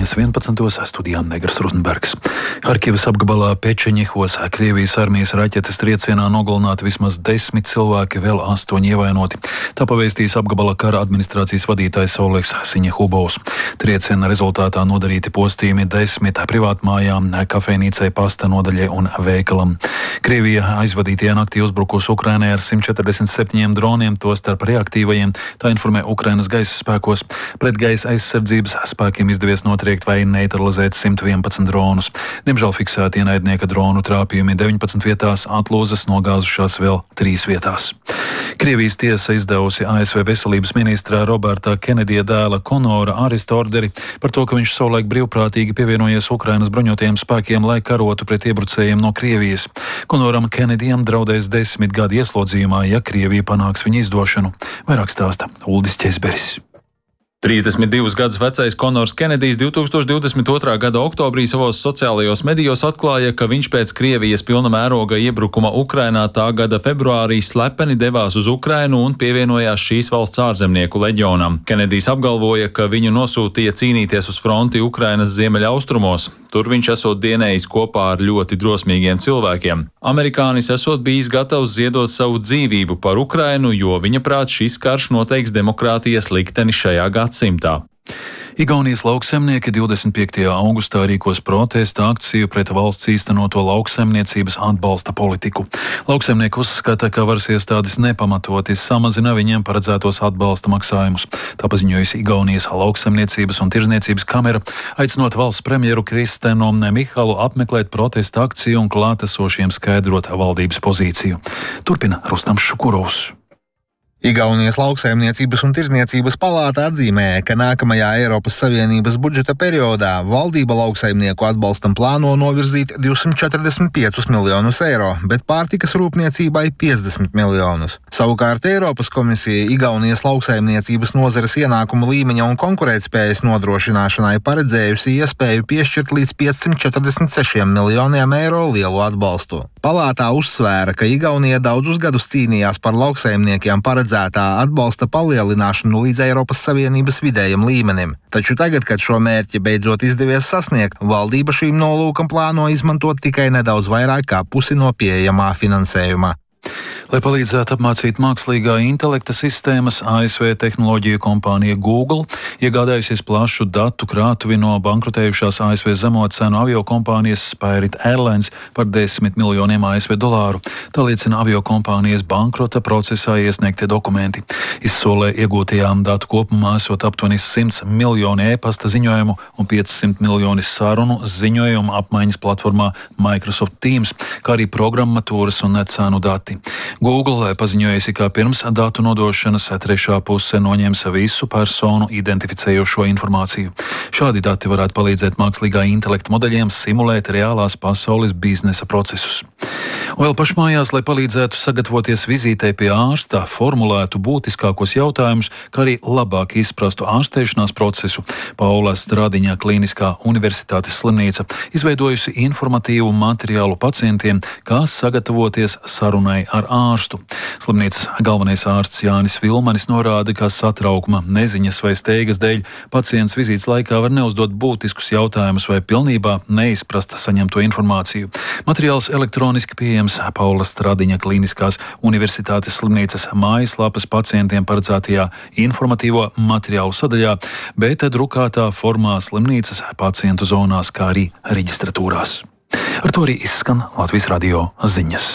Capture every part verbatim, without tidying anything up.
pulkstens vienpadsmitos studijā Negras Rozenbergs. Harkivas apgabalā Pečeņihos Krievijas armijas raķetes triecienā nogalināti vismaz desmit cilvēki, vēl astoņi ievainoti. Tā pavēstījis apgabala kara administrācijas vadītājs Oļegs Siņehubovs. Trieciena rezultātā nodarīti postījumi desmit privātmājām, kafejnīcai, pasta nodaļai un veikalam. Krievija aizvadītajā naktī uzbrukusi Ukrainai ar simt četrdesmit septiņiem droniem, tostarp reaktīvajiem, tā informē Ukrainas gaisa spēkos. Pret gaisa aizsardzības spēkiem izdevies notriekt vai neutralizēt simt vienpadsmit dronus. Diemžēl fiksēti ienaidnieka dronu trāpījumi deviņpadsmit vietās, atlūzas nogāzušās vēl trīs vietās. Krievijas tiesa izdevusi A S V veselības ministra Roberta Kenedija dēla Konora aresta orderi par to, ka viņš savulaik brīvprātīgi pievienojies Ukrainas bruņotajiem spēkiem, lai karotu pret iebrucējiem no Krievijas. Konoram Kenedijam draudēs desmit gadi ieslodzījumā, ja Krievija panāks viņa izdošanu. Vairāk stāsta Uldis Ķezberis. trīsdesmit divus gadus vecais Konors Kenedijs divtūkstoš divdesmit otrā gada oktobrī savos sociālajos medijos atklāja, ka viņš pēc Krievijas pilna mēroga iebrukuma Ukrainā tā gada februārī slepeni devās uz Ukrainu un pievienojās šīs valsts ārzemnieku leģionam. Kenedijs apgalvoja, ka viņu nosūtīja cīnīties uz fronti Ukrainas ziemeļaustrumos. Tur viņš esot dienējis kopā ar ļoti drosmīgiem cilvēkiem. Amerikānis esot bijis gatavs ziedot savu dzīvību par Ukrainu, jo viņa prāt šis karš noteiks demokrātijas likteni šajā gadsimtā. Igaunijas lauksaimnieki divdesmit piektajā augustā rīkos protesta akciju pret valsts īstenoto lauksaimniecības atbalsta politiku. Lauksaimnieki uzskata, ka varas iestādes nepamatoti samazina viņiem paredzētos atbalsta maksājumus. Tā paziņojusi Igaunijas lauksaimniecības un tirzniecības kamera, aicinot valsts premjeru Kristenu Mihalu apmeklēt protesta akciju un klātesošiem skaidrot valdības pozīciju. Turpina Rustams Šukurovs. Igaunijas lauksaimniecības un tirzniecības palāta atzīmēja, ka nākamajā Eiropas Savienības budžeta periodā valdība lauksaimnieku atbalstam plāno novirzīt divsimt četrdesmit piecus miljonus eiro, bet pārtikas rūpniecībai piecdesmit miljonus. Savukārt Eiropas komisija Igaunijas lauksaimniecības nozares ienākumu līmeņa un konkurētspējas nodrošināšanai paredzējusi iespēju piešķirt līdz piecsimt četrdesmit sešiem miljoniem eiro lielu atbalstu. Palātā uzsvēra, ka Igaunija daudzus gadus cīnījās par lauksaimniekiem paredzētā atbalsta palielināšanu līdz Eiropas Savienības vidējam līmenim. Taču tagad, kad šo mērķi beidzot izdevies sasniegt, valdība šīm nolūkam plāno izmantot tikai nedaudz vairāk kā pusi no pieejamā finansējuma. Lai palīdzētu apmācīt mākslīgā intelekta sistēmas, A S V tehnoloģiju kompānija Google iegādājusies plašu datu krātuvi no bankrotējušās A S V zemo cenu aviokompānijas Spirit Airlines par desmit miljoniem A S V dolāru. Tā liecina aviokompānijas bankrota procesā iesniegtie dokumenti. Izsolē iegūtajām datu kopumā esot aptuveni simts miljoni e-pasta ziņojumu un piecsimt miljoni sarunu ziņojumu apmaiņas platformā Microsoft Teams, kā arī programmatūras un cenu dati. Google paziņojusi, ka pirms datu nodošanas trešā puse noņems visu personu identificējošo informāciju. Šādi dati varētu palīdzēt mākslīgā intelekta modeļiem simulēt reālās pasaules biznesa procesus. Un vēl pašmājās, lai palīdzētu sagatavoties vizītei pie ārsta, formulētu būtiskākos jautājumus, kā arī labāk izprastu ārstēšanās procesu, Paula Stradiņa Kliniskā universitātes slimnīca izveidojusi informatīvu materiālu pacientiem, kā sagatavoties sarunai ar ārstu. Slimnīcas galvenais ārsts Jānis Vilmanis norāda, ka satraukuma, neziņas vai steigas dēļ pacients vizītes laikā var neuzdot būtiskus jautājumus vai pilnībā neizprast saņemto informāciju. Materiāls elektroniski pieejams Paula Stradiņa Kliniskās universitātes slimnīcas mājaslapas pacientiem paredzētajā informatīvo materiālu sadaļā, bet drukātā formā slimnīcas pacientu zonās, kā arī reģistratūrās. Ar to arī izskan Latvijas radio ziņas.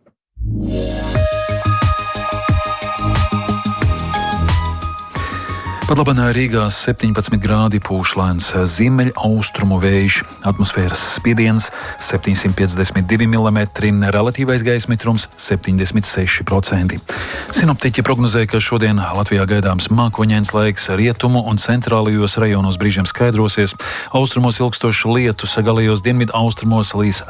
Pat labāk Rīgā septiņpadsmit grādi, pūš lēns ziemeļaustrumu vējš, atmosfēras spiediens septiņsimt piecdesmit divi milimetri, relatīvais gaisa mitrums septiņdesmit seši procenti. Sinoptiķi prognozē, ka šodien Latvijā gaidāms mākoņains laiks, rietumu un centrālajos rajonos brīžiem skaidrosies, austrumos ilgstošs lietus, galējos dienvidu austrumos līdz